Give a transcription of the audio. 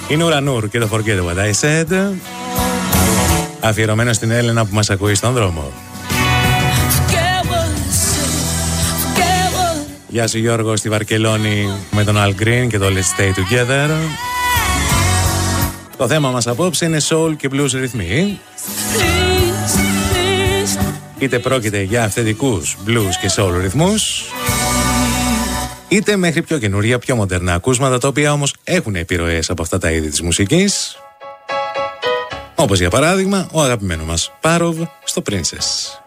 Είναι Ουρανούρ και το Forget What I Said, αφιερωμένο στην Έλενα που μας ακούει στον δρόμο. Γεια σου Γιώργο στη Βαρκελόνη με τον Al Green και το Let's Stay Together. Το θέμα μας απόψε είναι soul και blues ρυθμοί. Είτε πρόκειται για αυθεντικούς blues και soul ρυθμούς, είτε μέχρι πιο καινούρια, πιο μοντέρνα ακούσματα, τα οποία όμως έχουν επιρροές από αυτά τα είδη της μουσικής. Όπως για παράδειγμα ο αγαπημένο μας Πάροβ στο Princess.